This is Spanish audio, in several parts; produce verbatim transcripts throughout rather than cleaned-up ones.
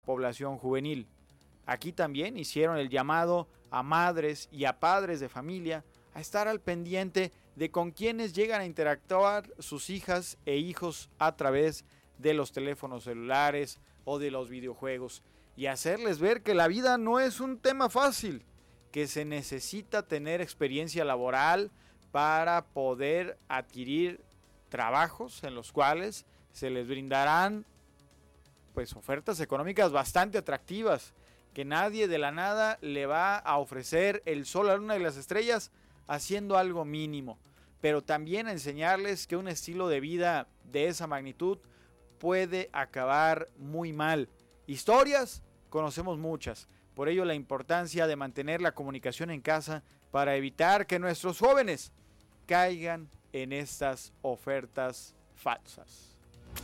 población juvenil. Aquí también hicieron el llamado a madres y a padres de familia a estar al pendiente de con quienes llegan a interactuar sus hijas e hijos a través de los teléfonos celulares o de los videojuegos, y hacerles ver que la vida no es un tema fácil, que se necesita tener experiencia laboral para poder adquirir trabajos en los cuales se les brindarán pues ofertas económicas bastante atractivas, que nadie de la nada le va a ofrecer el sol, la luna y las estrellas haciendo algo mínimo, pero también enseñarles que un estilo de vida de esa magnitud puede acabar muy mal. Historias conocemos muchas, por ello la importancia de mantener la comunicación en casa para evitar que nuestros jóvenes caigan en estas ofertas falsas.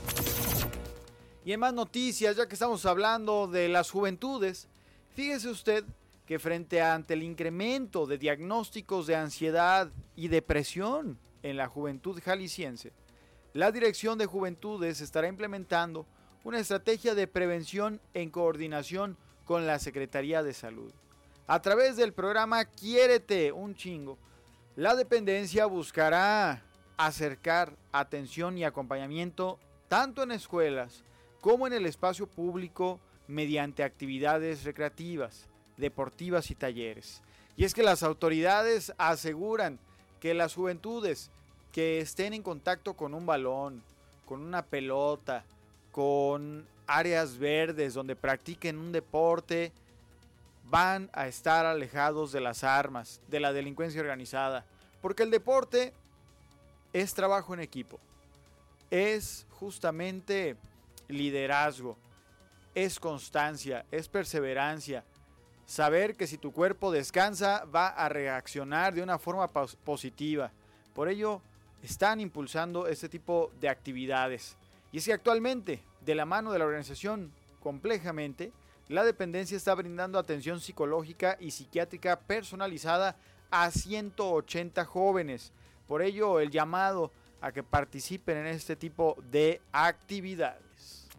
Y en más noticias, ya que estamos hablando de las juventudes, fíjese usted que frente ante el incremento de diagnósticos de ansiedad y depresión en la juventud jalisciense, la Dirección de Juventudes estará implementando una estrategia de prevención en coordinación con la Secretaría de Salud. A través del programa Quiérete un Chingo, la dependencia buscará acercar atención y acompañamiento tanto en escuelas como en el espacio público mediante actividades recreativas, deportivas y talleres. Y es que las autoridades aseguran que las juventudes que estén en contacto con un balón, con una pelota, con áreas verdes donde practiquen un deporte, van a estar alejados de las armas, de la delincuencia organizada, porque el deporte es trabajo en equipo, es justamente liderazgo, es constancia, es perseverancia, saber que si tu cuerpo descansa va a reaccionar de una forma positiva. Por ello están impulsando este tipo de actividades. Y es que actualmente, de la mano de la organización Complejamente, la dependencia está brindando atención psicológica y psiquiátrica personalizada a ciento ochenta jóvenes. Por ello, el llamado a que participen en este tipo de actividades.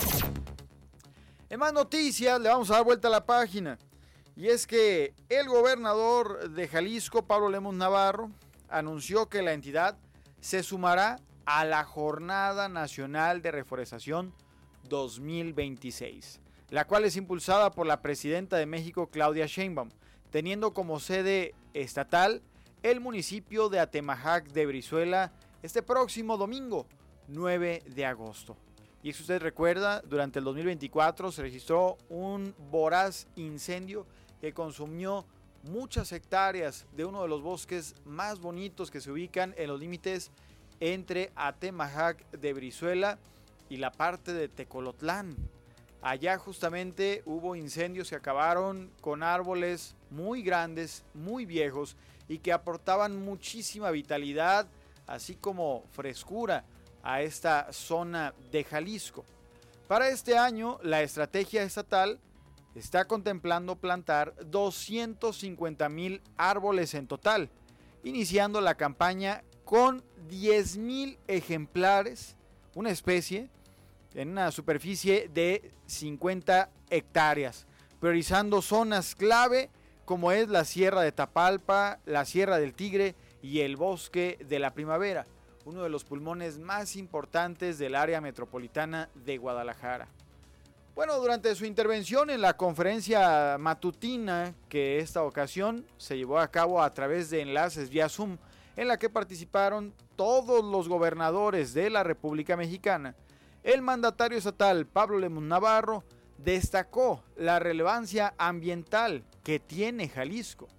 En más noticias, le vamos a dar vuelta a la página. Y es que el gobernador de Jalisco, Pablo Lemus Navarro, anunció que la entidad se sumará a la Jornada Nacional de Reforestación dos mil veintiséis, la cual es impulsada por la presidenta de México, Claudia Sheinbaum, teniendo como sede estatal el municipio de Atemajac de Brizuela este próximo domingo, nueve de agosto. Y si usted recuerda, durante el dos mil veinticuatro se registró un voraz incendio que consumió muchas hectáreas de uno de los bosques más bonitos que se ubican en los límites entre Atemajac de Brizuela y la parte de Tecolotlán. Allá justamente hubo incendios que acabaron con árboles muy grandes, muy viejos y que aportaban muchísima vitalidad, así como frescura a esta zona de Jalisco. Para este año, la estrategia estatal está contemplando plantar doscientos cincuenta mil árboles en total, iniciando la campaña con diez mil ejemplares, una especie, en una superficie de cincuenta hectáreas, priorizando zonas clave como es la Sierra de Tapalpa, la Sierra del Tigre y el Bosque de la Primavera, uno de los pulmones más importantes del área metropolitana de Guadalajara. Bueno, durante su intervención en la conferencia matutina, que esta ocasión se llevó a cabo a través de enlaces vía Zoom, en la que participaron todos los gobernadores de la República Mexicana, el mandatario estatal Pablo Lemus Navarro destacó la relevancia ambiental que tiene Jalisco.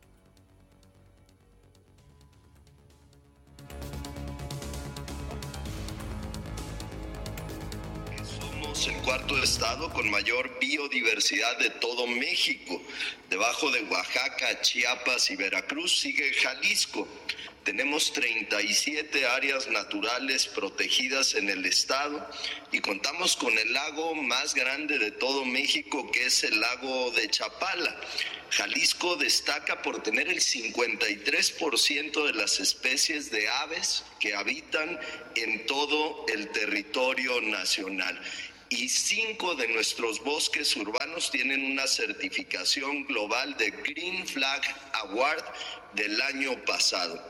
Somos el cuarto estado con mayor biodiversidad de todo México. Debajo de Oaxaca, Chiapas y Veracruz sigue Jalisco. Tenemos treinta y siete áreas naturales protegidas en el estado y contamos con el lago más grande de todo México, que es el lago de Chapala. Jalisco destaca por tener el cincuenta y tres por ciento de las especies de aves que habitan en todo el territorio nacional. y cinco de nuestros bosques urbanos tienen una certificación global de Green Flag Award del año pasado.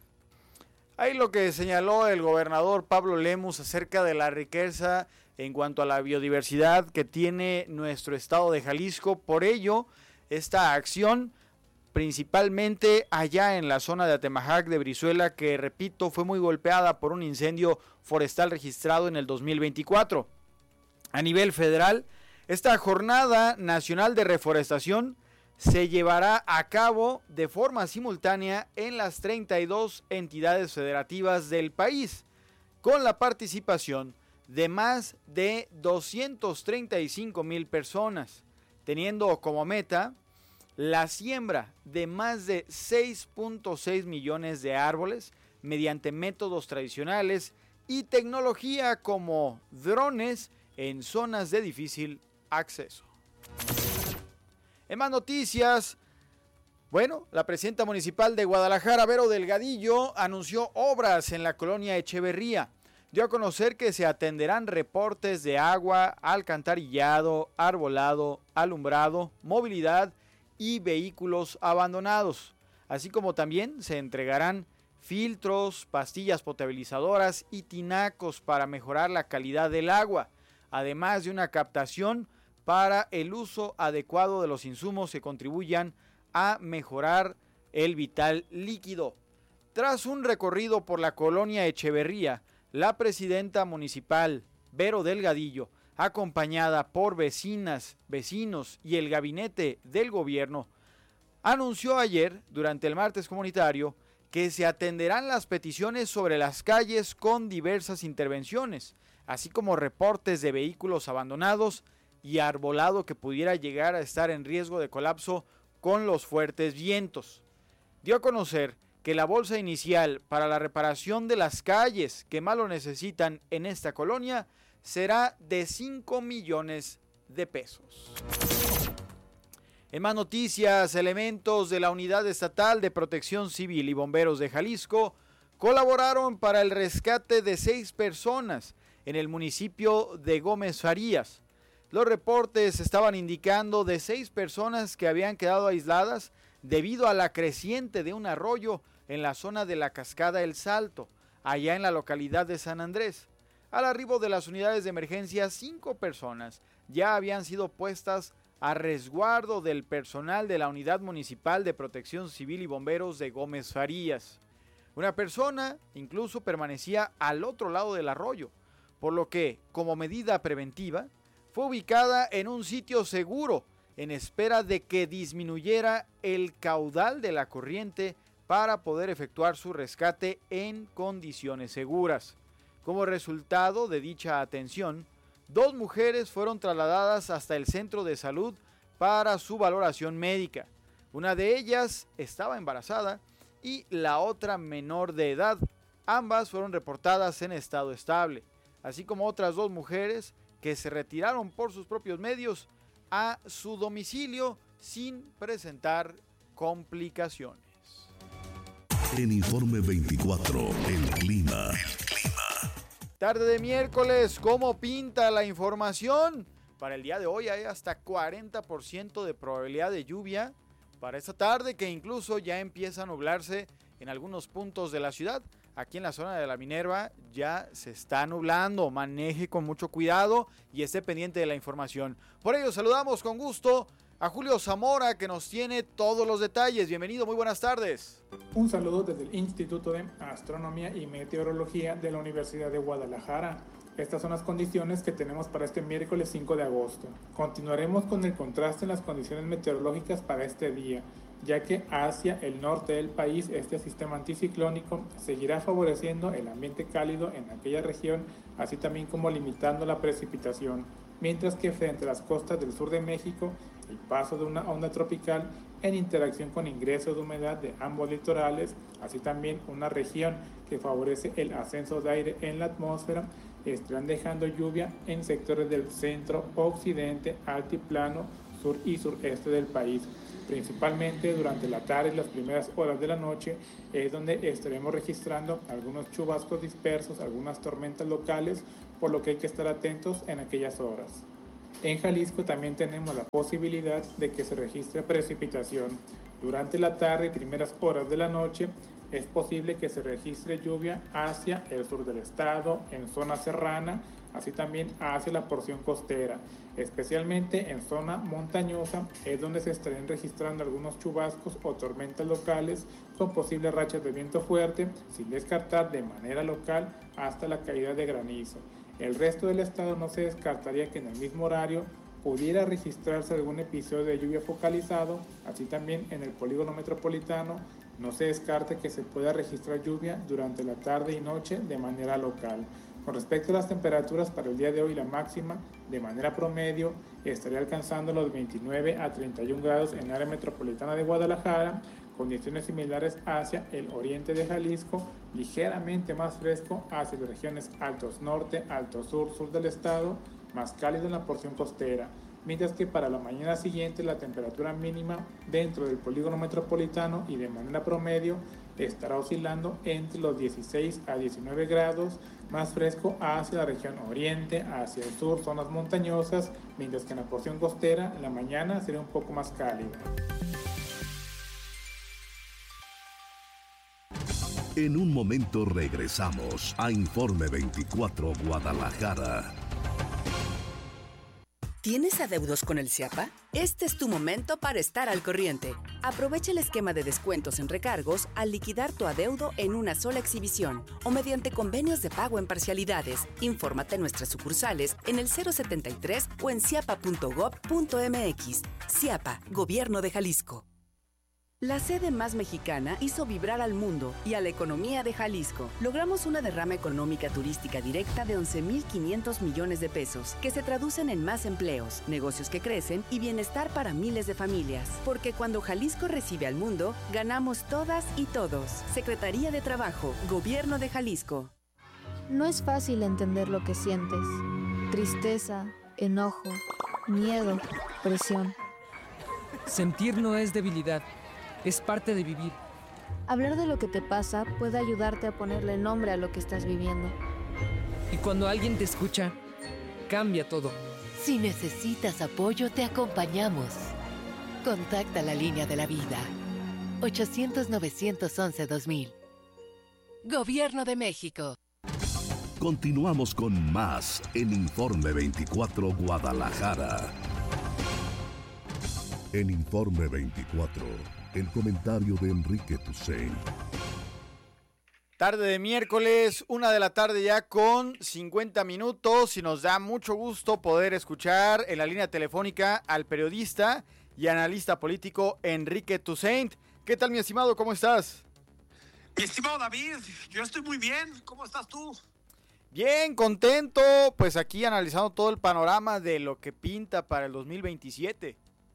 Ahí lo que señaló el gobernador Pablo Lemus acerca de la riqueza en cuanto a la biodiversidad que tiene nuestro estado de Jalisco. Por ello, esta acción, principalmente allá en la zona de Atemajac de Brizuela, que repito, fue muy golpeada por un incendio forestal registrado en el dos mil veinticuatro. A nivel federal, esta Jornada Nacional de Reforestación se llevará a cabo de forma simultánea en las treinta y dos entidades federativas del país, con la participación de más de doscientas treinta y cinco mil personas, teniendo como meta la siembra de más de seis punto seis millones de árboles mediante métodos tradicionales y tecnología como drones en zonas de difícil acceso. En más noticias, bueno, la presidenta municipal de Guadalajara, Vero Delgadillo, anunció obras en la colonia Echeverría. Dio a conocer que se atenderán reportes de agua, alcantarillado, arbolado, alumbrado, movilidad y vehículos abandonados, así como también se entregarán filtros, pastillas potabilizadoras y tinacos para mejorar la calidad del agua, además de una captación para el uso adecuado de los insumos que contribuyan a mejorar el vital líquido. Tras un recorrido por la colonia Echeverría, la presidenta municipal, Vero Delgadillo, acompañada por vecinas, vecinos y el gabinete del gobierno, anunció ayer, durante el martes comunitario, que se atenderán las peticiones sobre las calles con diversas intervenciones, así como reportes de vehículos abandonados y arbolado que pudiera llegar a estar en riesgo de colapso con los fuertes vientos. Dio a conocer que la bolsa inicial para la reparación de las calles que más lo necesitan en esta colonia será de cinco millones de pesos. En más noticias, elementos de la Unidad Estatal de Protección Civil y Bomberos de Jalisco colaboraron para el rescate de seis personas en el municipio de Gómez Farías. Los reportes estaban indicando de seis personas que habían quedado aisladas debido a la creciente de un arroyo en la zona de la Cascada El Salto, allá en la localidad de San Andrés. Al arribo de las unidades de emergencia, cinco personas ya habían sido puestas a resguardo del personal de la Unidad Municipal de Protección Civil y Bomberos de Gómez Farías. Una persona incluso permanecía al otro lado del arroyo, por lo que, como medida preventiva, fue ubicada en un sitio seguro en espera de que disminuyera el caudal de la corriente para poder efectuar su rescate en condiciones seguras. Como resultado de dicha atención, dos mujeres fueron trasladadas hasta el centro de salud para su valoración médica. Una de ellas estaba embarazada y la otra menor de edad. Ambas fueron reportadas en estado estable, así como otras dos mujeres que se retiraron por sus propios medios a su domicilio sin presentar complicaciones. En Informe veinticuatro, el clima. El clima. Tarde de miércoles, ¿cómo pinta la información? Para el día de hoy hay hasta cuarenta por ciento de probabilidad de lluvia para esta tarde, que incluso ya empieza a nublarse en algunos puntos de la ciudad. Aquí en la zona de la Minerva ya se está nublando, maneje con mucho cuidado y esté pendiente de la información. Por ello saludamos con gusto a Julio Zamora, que nos tiene todos los detalles. Bienvenido, muy buenas tardes. Un saludo desde el Instituto de Astronomía y Meteorología de la Universidad de Guadalajara. Estas son las condiciones que tenemos para este miércoles cinco de agosto. Continuaremos con el contraste en las condiciones meteorológicas para este día, ya que hacia el norte del país este sistema anticiclónico seguirá favoreciendo el ambiente cálido en aquella región, así también como limitando la precipitación, mientras que frente a las costas del sur de México, el paso de una onda tropical en interacción con ingresos de humedad de ambos litorales, así también una región que favorece el ascenso de aire en la atmósfera, estarán dejando lluvia en sectores del centro, occidente, altiplano, sur y sureste del país. Principalmente durante la tarde y las primeras horas de la noche es donde estaremos registrando algunos chubascos dispersos, algunas tormentas locales por lo que hay que estar atentos en aquellas horas. En Jalisco también tenemos la posibilidad de que se registre precipitación. Durante la tarde y primeras horas de la noche es posible que se registre lluvia hacia el sur del estado, en zona serrana, así también hacia la porción costera. Especialmente en zona montañosa es donde se estarían registrando algunos chubascos o tormentas locales con posibles rachas de viento fuerte, sin descartar de manera local hasta la caída de granizo. El resto del estado no se descartaría que en el mismo horario pudiera registrarse algún episodio de lluvia focalizado, así también en el polígono metropolitano no se descarte que se pueda registrar lluvia durante la tarde y noche de manera local. Con respecto a las temperaturas para el día de hoy, la máxima de manera promedio estaría alcanzando los veintinueve a treinta y un grados en el área metropolitana de Guadalajara, condiciones similares hacia el oriente de Jalisco, ligeramente más fresco hacia las regiones altos norte, alto sur, sur del estado, más cálido en la porción costera, mientras que para la mañana siguiente la temperatura mínima dentro del polígono metropolitano y de manera promedio estará oscilando entre los dieciséis a diecinueve grados, más fresco hacia la región oriente, hacia el sur, zonas montañosas, mientras que en la porción costera en la mañana sería un poco más cálido. En un momento regresamos a Informe veinticuatro Guadalajara. ¿Tienes adeudos con el CIAPA? Este es tu momento para estar al corriente. Aprovecha el esquema de descuentos en recargos al liquidar tu adeudo en una sola exhibición o mediante convenios de pago en parcialidades. Infórmate en nuestras sucursales en el cero setenta y tres o en ciapa punto gob punto mx. CIAPA, Gobierno de Jalisco. La sede más mexicana hizo vibrar al mundo y a la economía de Jalisco. Logramos una derrama económica turística directa de once mil quinientos millones de pesos, que se traducen en más empleos, negocios que crecen y bienestar para miles de familias. Porque cuando Jalisco recibe al mundo, ganamos todas y todos. Secretaría de Trabajo, Gobierno de Jalisco. No es fácil entender lo que sientes. Tristeza, enojo, miedo, presión. Sentir no es debilidad. Es parte de vivir. Hablar de lo que te pasa puede ayudarte a ponerle nombre a lo que estás viviendo. Y cuando alguien te escucha, cambia todo. Si necesitas apoyo, te acompañamos. Contacta la línea de la vida. ochocientos, novecientos once, dos mil. Gobierno de México. Continuamos con más en Informe veinticuatro Guadalajara. En Informe veinticuatro, el comentario de Enrique Tucent. Tarde de miércoles, una de la tarde ya con cincuenta minutos, y nos da mucho gusto poder escuchar en la línea telefónica al periodista y analista político Enrique Tucent. ¿Qué tal, mi estimado? ¿Cómo estás? Mi estimado David, yo estoy muy bien. ¿Cómo estás tú? Bien, contento, pues aquí analizando todo el panorama de lo que pinta para el dos mil veintisiete.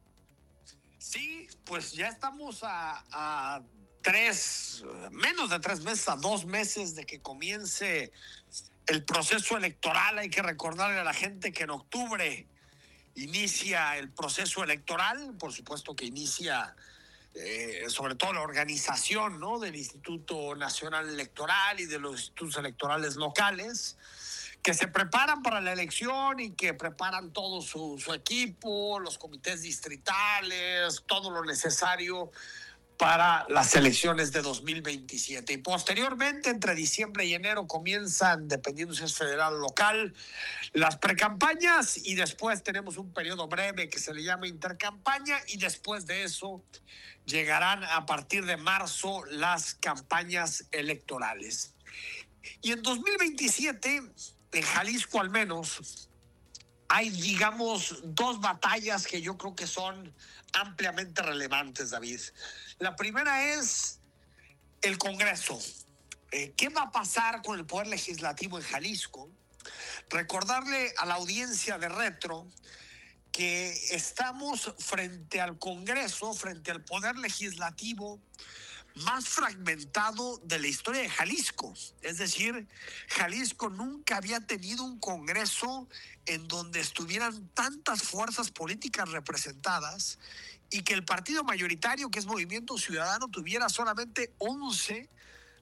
Sí, pues ya estamos a, a tres, menos de tres meses, a dos meses de que comience el proceso electoral. Hay que recordarle a la gente que en octubre inicia el proceso electoral. Por supuesto que inicia eh, sobre todo la organización, ¿no?, del Instituto Nacional Electoral y de los institutos electorales locales, que se preparan para la elección y que preparan todo su, su equipo, los comités distritales, todo lo necesario para las elecciones de dos mil veintisiete. Y posteriormente, entre diciembre y enero, comienzan, dependiendo si es federal o local, las precampañas, y después tenemos un periodo breve que se le llama intercampaña, y después de eso llegarán a partir de marzo las campañas electorales. Y en dos mil veintisiete... en Jalisco al menos, hay, digamos, dos batallas que yo creo que son ampliamente relevantes, David. La primera es el Congreso. Eh, ¿Qué va a pasar con el Poder Legislativo en Jalisco? Recordarle a la audiencia de Retro que estamos frente al Congreso, frente al Poder Legislativo más fragmentado de la historia de Jalisco. Es decir, Jalisco nunca había tenido un Congreso en donde estuvieran tantas fuerzas políticas representadas y que el partido mayoritario, que es Movimiento Ciudadano, tuviera solamente once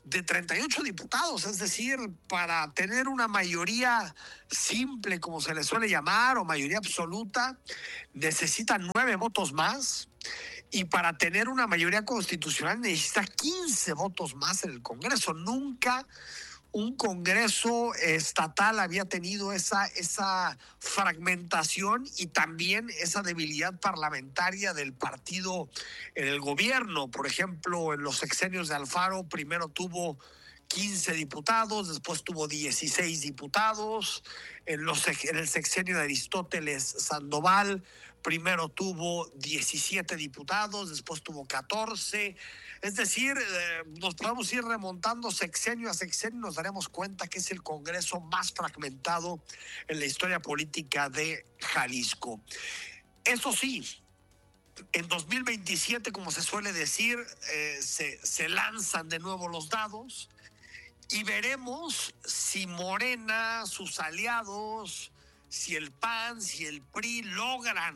de treinta y ocho diputados, es decir, para tener una mayoría simple, como se le suele llamar, o mayoría absoluta, necesitan nueve votos más, y para tener una mayoría constitucional necesita quince votos más en el Congreso. Nunca un Congreso estatal había tenido esa, esa fragmentación y también esa debilidad parlamentaria del partido en el gobierno. Por ejemplo, en los sexenios de Alfaro, primero tuvo quince diputados, después tuvo dieciséis diputados. En, los, en el sexenio de Aristóteles Sandoval, primero tuvo diecisiete diputados, después tuvo catorce. Es decir, eh, nos podemos ir remontando sexenio a sexenio y nos daremos cuenta que es el Congreso más fragmentado en la historia política de Jalisco. Eso sí, en dos mil veintisiete, como se suele decir, eh, se, se lanzan de nuevo los dados y veremos si Morena, sus aliados, si el P A N, si el P R I logran,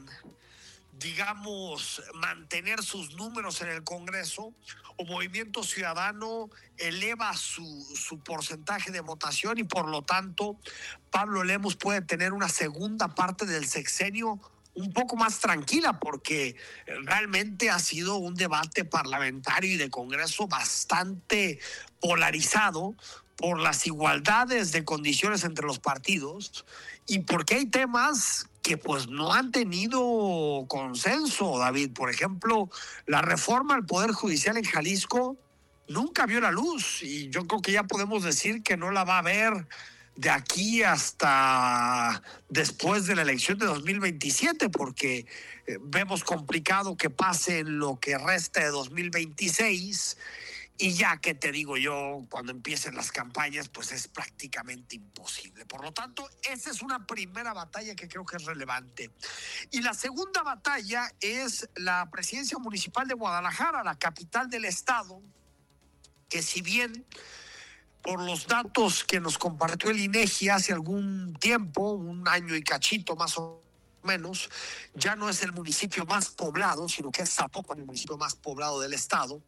digamos, mantener sus números en el Congreso, o Movimiento Ciudadano eleva su, su porcentaje de votación y por lo tanto Pablo Lemus puede tener una segunda parte del sexenio un poco más tranquila, porque realmente ha sido un debate parlamentario y de Congreso bastante polarizado por las igualdades de condiciones entre los partidos y porque hay temas que pues no han tenido consenso, David. Por ejemplo, la reforma al Poder Judicial en Jalisco nunca vio la luz y yo creo que ya podemos decir que no la va a ver de aquí hasta después de la elección de dos mil veintisiete, porque eh, vemos complicado que pase en lo que resta de dos mil veintiséis. Y ya que te digo yo, cuando empiecen las campañas, pues es prácticamente imposible. Por lo tanto, esa es una primera batalla que creo que es relevante. Y la segunda batalla es la presidencia municipal de Guadalajara, la capital del estado, que si bien por los datos que nos compartió el INEGI hace algún tiempo, un año y cachito más o menos, ya no es el municipio más poblado, sino que es Zapopan, el municipio más poblado del estado.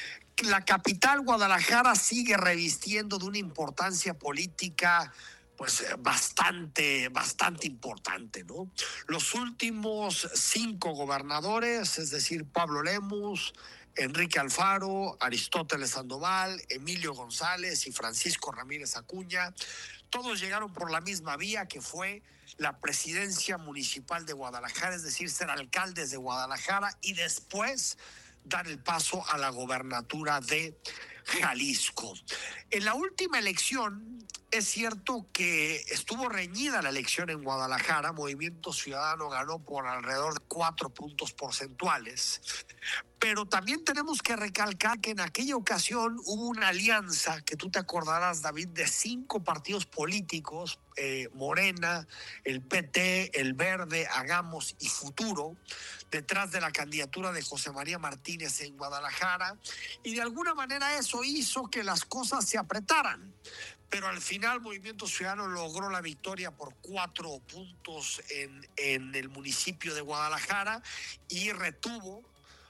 La capital, Guadalajara, sigue revistiendo de una importancia política pues bastante, bastante importante, ¿no? Los últimos cinco gobernadores, es decir, Pablo Lemus, Enrique Alfaro, Aristóteles Sandoval, Emilio González y Francisco Ramírez Acuña, todos llegaron por la misma vía, que fue la presidencia municipal de Guadalajara, es decir, ser alcaldes de Guadalajara y después dar el paso a la gobernatura de Jalisco. En la última elección, es cierto que estuvo reñida la elección en Guadalajara. Movimiento Ciudadano ganó por alrededor de cuatro puntos porcentuales. Pero también tenemos que recalcar que en aquella ocasión hubo una alianza, que tú te acordarás, David, de cinco partidos políticos, eh, Morena, el P T, el Verde, Hagamos y Futuro, detrás de la candidatura de José María Martínez en Guadalajara, y de alguna manera eso hizo que las cosas se apretaran. Pero al final Movimiento Ciudadano logró la victoria por cuatro puntos en, en el municipio de Guadalajara y retuvo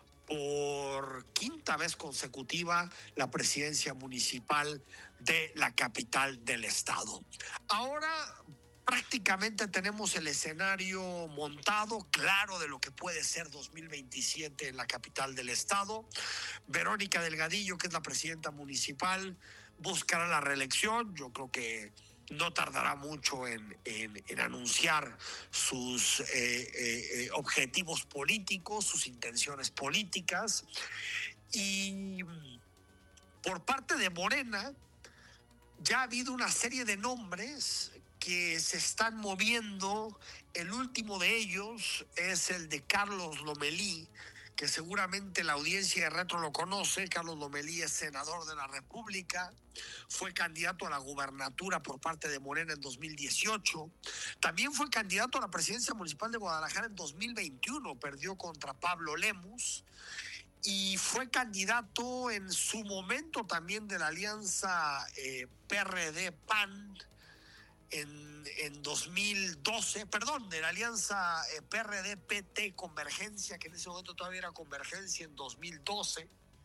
por quinta vez consecutiva la presidencia municipal de la capital del estado. Ahora prácticamente tenemos el escenario montado, claro, de lo que puede ser dos mil veintisiete en la capital del estado. Verónica Delgadillo, que es la presidenta municipal, buscará la reelección. Yo creo que no tardará mucho en, en, en anunciar sus eh, eh, objetivos políticos, sus intenciones políticas. Y por parte de Morena, ya ha habido una serie de nombres que se están moviendo. El último de ellos es el de Carlos Lomelí, que seguramente la audiencia de Retro lo conoce. Carlos Lomelí es senador de la República, fue candidato a la gubernatura por parte de Morena en dos mil dieciocho, también fue candidato a la presidencia municipal de Guadalajara en dos mil veintiuno, perdió contra Pablo Lemus, y fue candidato en su momento también de la alianza eh, P R D-P A N en, en dos mil doce, perdón, de la alianza eh, P R D-P T Convergencia, que en ese momento todavía era Convergencia, en dos mil doce.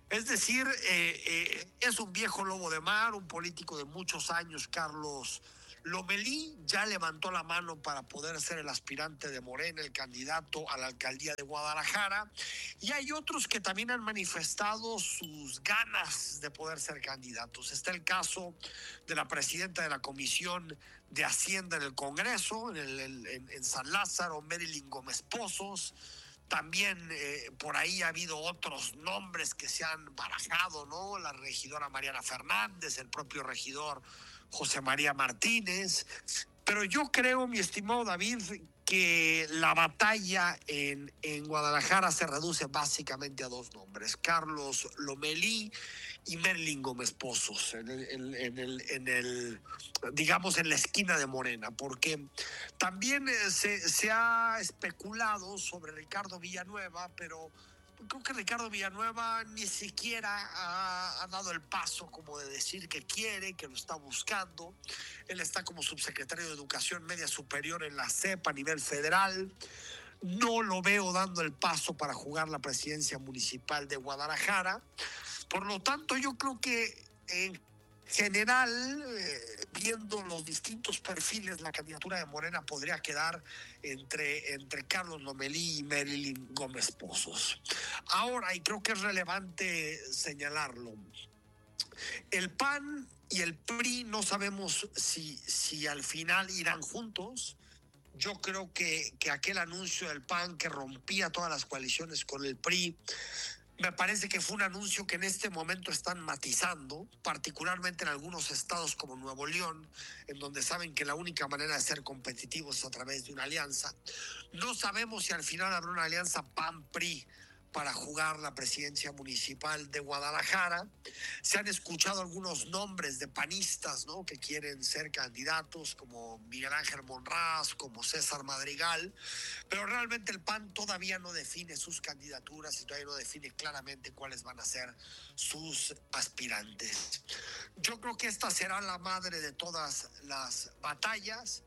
Es decir, eh, eh, es un viejo lobo de mar, un político de muchos años, Carlos Lomelí, ya levantó la mano para poder ser el aspirante de Morena, el candidato a la alcaldía de Guadalajara, y hay otros que también han manifestado sus ganas de poder ser candidatos. Está el caso de la presidenta de la Comisión de Hacienda en el Congreso, en, el, en, en San Lázaro, Marilyn Gómez Pozos. También eh, por ahí ha habido otros nombres que se han barajado, ¿no? La regidora Mariana Fernández, el propio regidor José María Martínez. Pero yo creo, mi estimado David, que la batalla en, en Guadalajara se reduce básicamente a dos nombres: Carlos Lomelí y Marilyn Gómez Pozos, en el, en, en el, en el, digamos, en la esquina de Morena, porque también se, se ha especulado sobre Ricardo Villanueva, pero creo que Ricardo Villanueva ni siquiera ha, ha dado el paso como de decir que quiere, que lo está buscando. Él está como subsecretario de Educación Media Superior en la C E P a nivel federal. No lo veo dando el paso para jugar la presidencia municipal de Guadalajara. Por lo tanto, yo creo que en general, eh, viendo los distintos perfiles, la candidatura de Morena podría quedar entre, entre Carlos Lomelí y Marilyn Gómez Pozos. Ahora, y creo que es relevante señalarlo, el P A N y el P R I no sabemos si, si al final irán juntos. Yo creo que, que aquel anuncio del P A N que rompía todas las coaliciones con el P R I, me parece que fue un anuncio que en este momento están matizando, particularmente en algunos estados como Nuevo León, en donde saben que la única manera de ser competitivos es a través de una alianza. No sabemos si al final habrá una alianza P A N P R I para jugar la presidencia municipal de Guadalajara. Se han escuchado algunos nombres de panistas, ¿no?, que quieren ser candidatos, como Miguel Ángel Monraz, como César Madrigal, pero realmente el P A N todavía no define sus candidaturas y todavía no define claramente cuáles van a ser sus aspirantes. Yo creo que esta será la madre de todas las batallas,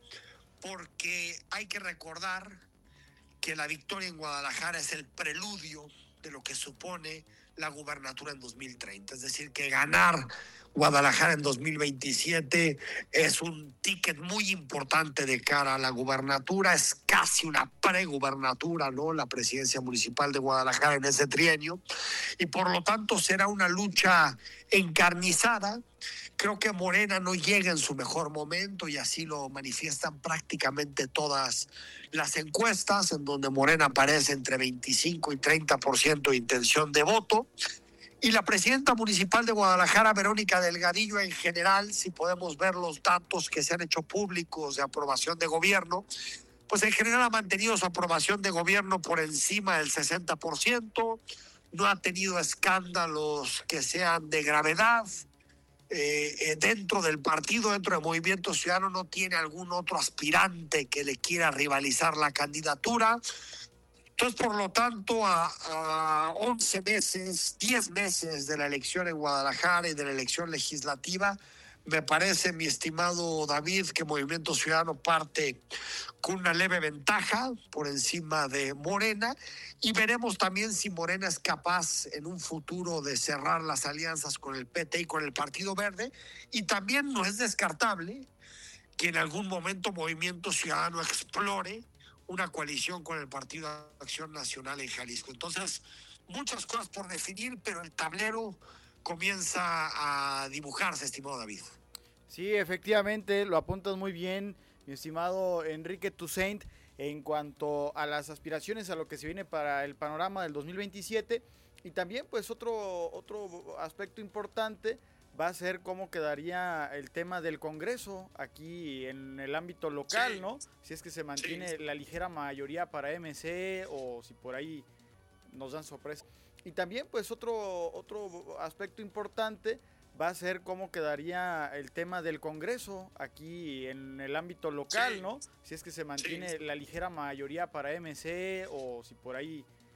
porque hay que recordar que la victoria en Guadalajara es el preludio de lo que supone la gubernatura en dos mil treinta. Es decir, que ganar Guadalajara en dos mil veintisiete es un ticket muy importante de cara a la gubernatura. Es casi una pregubernatura, ¿no?, la presidencia municipal de Guadalajara en ese trienio. Y por lo tanto será una lucha encarnizada. Creo que Morena no llega en su mejor momento y así lo manifiestan prácticamente todas las encuestas, en donde Morena aparece entre veinticinco y treinta por ciento de intención de voto. Y la presidenta municipal de Guadalajara, Verónica Delgadillo, en general, si podemos ver los datos que se han hecho públicos de aprobación de gobierno, pues en general ha mantenido su aprobación de gobierno por encima del sesenta por ciento, no ha tenido escándalos que sean de gravedad. Eh, eh, dentro del partido, dentro del Movimiento Ciudadano, no tiene algún otro aspirante que le quiera rivalizar la candidatura. Entonces, por lo tanto, a, a once meses, diez meses de la elección en Guadalajara y de la elección legislativa, me parece, mi estimado David, que Movimiento Ciudadano parte con una leve ventaja por encima de Morena, y veremos también si Morena es capaz en un futuro de cerrar las alianzas con el P T y con el Partido Verde, y también no es descartable que en algún momento Movimiento Ciudadano explore una coalición con el Partido de Acción Nacional en Jalisco. Entonces, muchas cosas por definir, pero el tablero comienza a dibujarse, estimado David. Sí, efectivamente, lo apuntas muy bien, mi estimado Enrique Toussaint, en cuanto a las aspiraciones a lo que se viene para el panorama del dos mil veintisiete. Y también, pues, otro, otro aspecto importante va a ser cómo quedaría el tema del Congreso aquí en el ámbito local, sí, ¿no? Si es que se mantiene sí. la ligera mayoría para M C o si por ahí nos dan sorpresa. Y también, pues, otro, otro aspecto importante va a ser cómo quedaría el tema del Congreso aquí en el ámbito local, sí. ¿no? Si es que se mantiene sí. la ligera mayoría para M C o si por ahí